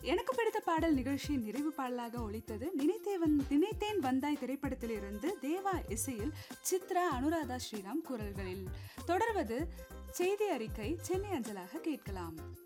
எனக்கு பிடித்த பாடல் நிகழ்ச்சியின் நிறைவு பாடலாக ஒலித்தது நினைத்தேன் வந்தாய் திரைப்படத்திலிருந்து தேவா இசையில் சித்ரா அனுராதா ஸ்ரீராம் குரல்களில். தொடர்வது செய்தி அறிக்கை சென்னை அஞ்சலாக கேட்கலாம்.